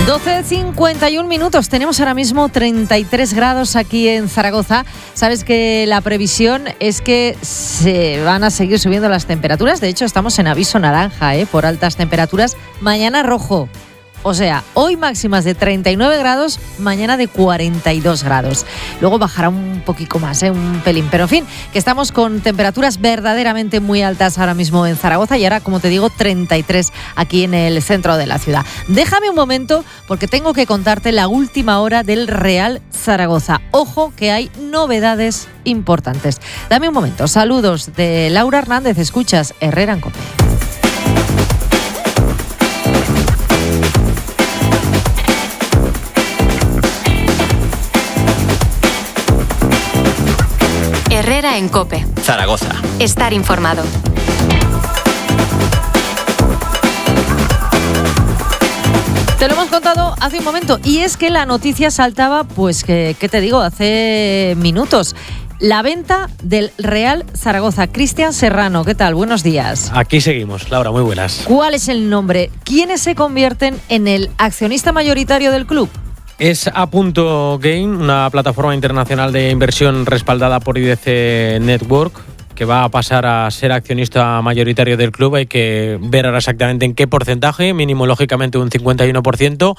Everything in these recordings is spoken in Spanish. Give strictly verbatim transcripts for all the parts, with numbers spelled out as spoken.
doce cincuenta y un minutos. Tenemos ahora mismo treinta y tres grados aquí en Zaragoza. Sabes que la previsión es que se van a seguir subiendo las temperaturas. De hecho, estamos en aviso naranja, ¿eh? Por altas temperaturas. Mañana rojo. O sea, hoy máximas de treinta y nueve grados, mañana de cuarenta y dos grados. Luego bajará un poquito más, ¿eh? Un pelín. Pero en fin, que estamos con temperaturas verdaderamente muy altas ahora mismo en Zaragoza y ahora, como te digo, treinta y tres aquí en el centro de la ciudad. Déjame un momento porque tengo que contarte la última hora del Real Zaragoza. Ojo que hay novedades importantes. Dame un momento. Saludos de Laura Hernández. Escuchas Herrera en COPE. Herrera en COPE. Zaragoza. Estar informado. Te lo hemos contado hace un momento y es que la noticia saltaba, pues, que, ¿qué te digo? Hace minutos. La venta del Real Zaragoza. Cristian Serrano, ¿qué tal? Buenos días. Aquí seguimos, Laura, muy buenas. ¿Cuál es el nombre? ¿Quiénes se convierten en el accionista mayoritario del club? Es A punto Game, una plataforma internacional de inversión respaldada por I D C Network, que va a pasar a ser accionista mayoritario del club. Hay que ver ahora exactamente en qué porcentaje, mínimo lógicamente un cincuenta y uno por ciento.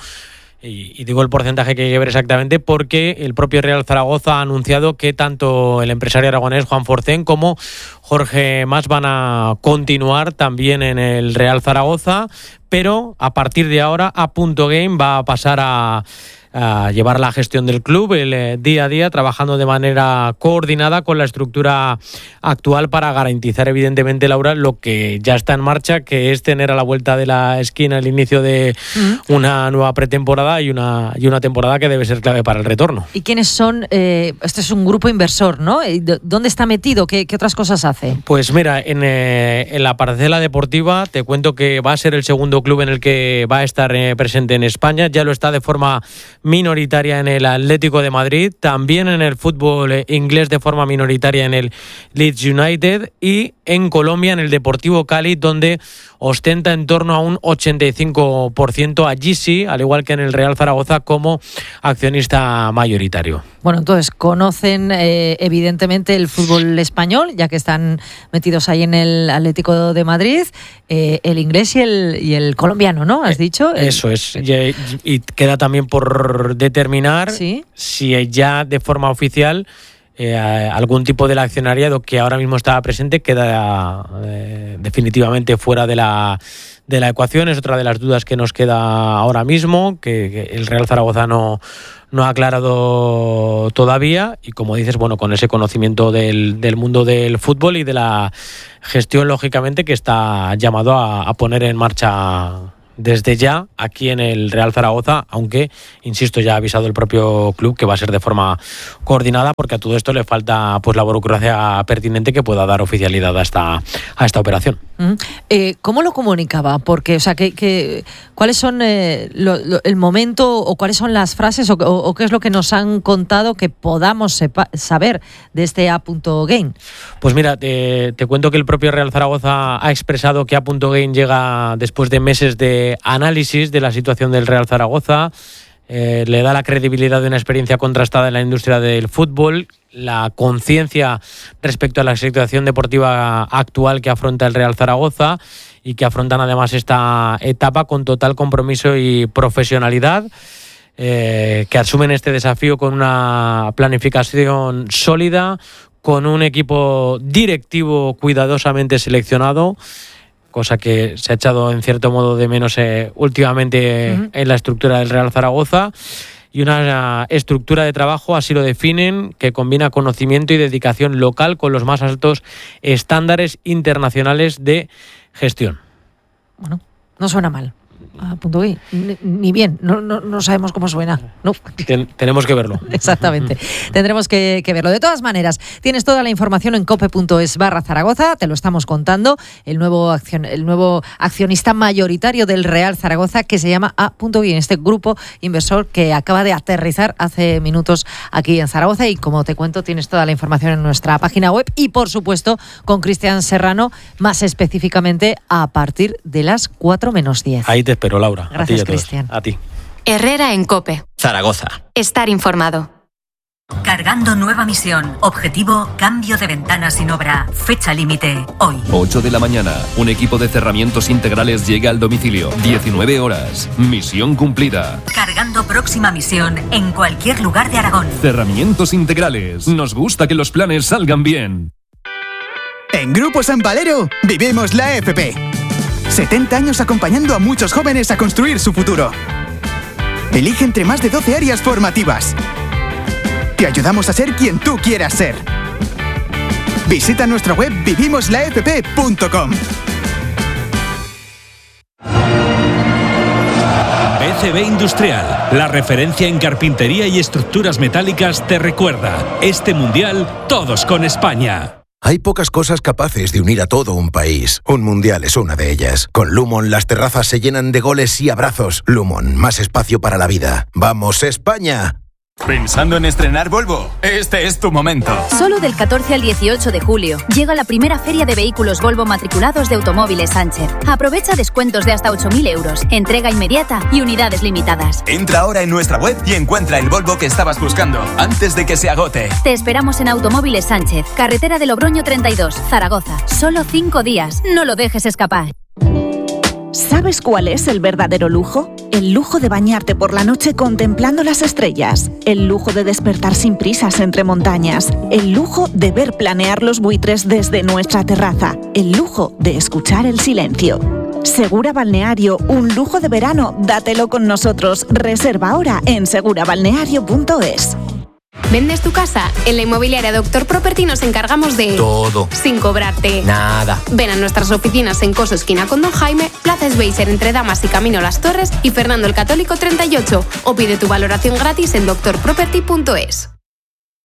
Y, y digo el porcentaje que hay que ver exactamente porque el propio Real Zaragoza ha anunciado que tanto el empresario aragonés Juan Forcén como Jorge Mas van a continuar también en el Real Zaragoza, pero a partir de ahora A punto Game va a pasar a... a llevar la gestión del club el eh, día a día, trabajando de manera coordinada con la estructura actual para garantizar, evidentemente, Laura, lo que ya está en marcha, que es tener a la vuelta de la esquina el inicio de mm. una nueva pretemporada y una, y una temporada que debe ser clave para el retorno. ¿Y quiénes son? Eh, este es un grupo inversor, ¿no? ¿Dónde está metido? ¿Qué, qué otras cosas hace? Pues mira, en, eh, en la parcela deportiva te cuento que va a ser el segundo club en el que va a estar eh, presente en España. Ya lo está de forma minoritaria en el Atlético de Madrid, también en el fútbol inglés de forma minoritaria en el Leeds United y en Colombia en el Deportivo Cali, donde ostenta en torno a un ochenta y cinco por ciento. Allí sí, al igual que en el Real Zaragoza, como accionista mayoritario. Bueno, entonces conocen eh, evidentemente el fútbol español, ya que están metidos ahí en el Atlético de Madrid, eh, el inglés y el, y el colombiano, ¿no? ¿Has dicho? Eso es. Y, y queda también por determinar ¿Sí? si ya de forma oficial eh, algún tipo del accionariado que ahora mismo está presente queda eh, definitivamente fuera de la de la ecuación. Es otra de las dudas que nos queda ahora mismo, que, que el Real Zaragoza no no ha aclarado todavía, y como dices, bueno, con ese conocimiento del, del mundo del fútbol y de la gestión, lógicamente, que está llamado a, a poner en marcha desde ya aquí en el Real Zaragoza, aunque, insisto, ya ha avisado el propio club que va a ser de forma coordinada, porque a todo esto le falta pues la burocracia pertinente que pueda dar oficialidad a esta, a esta operación. Mm. Eh, ¿Cómo lo comunicaba? Porque, o sea, que, que, ¿cuáles son eh, lo, lo, el momento o cuáles son las frases o, o, o qué es lo que nos han contado que podamos sepa, saber de este A punto Game? Pues mira, te, te cuento que el propio Real Zaragoza ha expresado que A punto Game llega después de meses de análisis de la situación del Real Zaragoza. Eh, le da la credibilidad de una experiencia contrastada en la industria del fútbol, la conciencia respecto a la situación deportiva actual que afronta el Real Zaragoza y que afrontan además esta etapa con total compromiso y profesionalidad, eh, que asumen este desafío con una planificación sólida, con un equipo directivo cuidadosamente seleccionado, cosa que se ha echado en cierto modo de menos eh, últimamente uh-huh. en la estructura del Real Zaragoza, y una estructura de trabajo, así lo definen, que combina conocimiento y dedicación local con los más altos estándares internacionales de gestión. Bueno, no suena mal. A punto G, ni, ni bien, no, no, no sabemos cómo suena. No. Ten, tenemos que verlo. Exactamente, tendremos que, que verlo. De todas maneras, tienes toda la información en cope.es barra Zaragoza, te lo estamos contando, el nuevo, accion, el nuevo accionista mayoritario del Real Zaragoza, que se llama A punto G, este grupo inversor que acaba de aterrizar hace minutos aquí en Zaragoza, y como te cuento, tienes toda la información en nuestra página web y, por supuesto, con Cristian Serrano, más específicamente a partir de las cuatro menos diez. Ahí te espero, Laura. Gracias, Cristian. A ti. Herrera en COPE. Zaragoza. Estar informado. Cargando nueva misión. Objetivo, cambio de ventana sin obra. Fecha límite, hoy. ocho de la mañana. Un equipo de cerramientos integrales llega al domicilio. diecinueve horas. Misión cumplida. Cargando próxima misión en cualquier lugar de Aragón. Cerramientos integrales. Nos gusta que los planes salgan bien. En Grupo San Valero vivimos la F P. setenta años acompañando a muchos jóvenes a construir su futuro. Elige entre más de doce áreas formativas. Te ayudamos a ser quien tú quieras ser. Visita nuestra web vivimos la f p punto com. B C B Industrial, la referencia en carpintería y estructuras metálicas, te recuerda: este mundial, todos con España. Hay pocas cosas capaces de unir a todo un país. Un mundial es una de ellas. Con Lumon las terrazas se llenan de goles y abrazos. Lumon, más espacio para la vida. ¡Vamos, España! ¿Pensando en estrenar Volvo? Este es tu momento. Solo del catorce al dieciocho de julio llega la primera feria de vehículos Volvo matriculados de Automóviles Sánchez. Aprovecha descuentos de hasta ocho mil euros, entrega inmediata y unidades limitadas. Entra ahora en nuestra web y encuentra el Volvo que estabas buscando antes de que se agote. Te esperamos en Automóviles Sánchez, carretera de Logroño treinta y dos, Zaragoza. Solo cinco días. No lo dejes escapar. ¿Sabes cuál es el verdadero lujo? El lujo de bañarte por la noche contemplando las estrellas. El lujo de despertar sin prisas entre montañas. El lujo de ver planear los buitres desde nuestra terraza. El lujo de escuchar el silencio. Segura Balneario, un lujo de verano. Dátelo con nosotros. Reserva ahora en segura balneario punto es. ¿Vendes tu casa? En la inmobiliaria Doctor Property nos encargamos de... todo. Sin cobrarte. Nada. Ven a nuestras oficinas en Coso Esquina con Don Jaime, Plaza Sveiser entre Damas y Camino Las Torres y Fernando el Católico treinta y ocho. O pide tu valoración gratis en doctor property punto es.